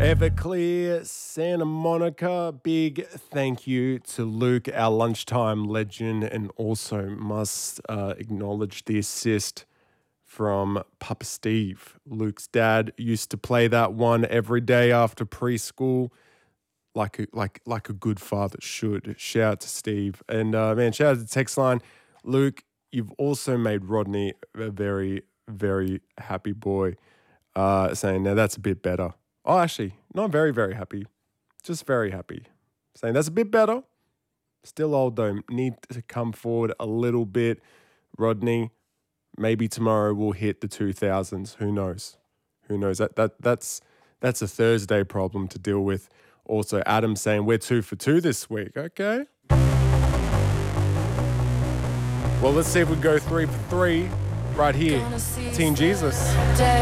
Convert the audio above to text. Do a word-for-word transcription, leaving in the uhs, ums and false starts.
Everclear, Santa Monica, big thank you to Luke, our lunchtime legend, and also must uh, acknowledge the assist from Papa Steve. Luke's dad used to play that one every day after preschool, like a, like like a good father should. Shout out to Steve. And uh, man, shout out to the text line. Luke, you've also made Rodney a very, very happy boy, uh, saying, now that's a bit better. Oh, actually, not very, very happy. Just very happy. Saying that's a bit better. Still old though. Need to come forward a little bit. Rodney, maybe tomorrow we'll hit the two thousands. Who knows? Who knows? That that That's that's a Thursday problem to deal with. Also, Adam saying we're two for two this week. Okay. Well, let's see if we go three for three right here. Team Jesus.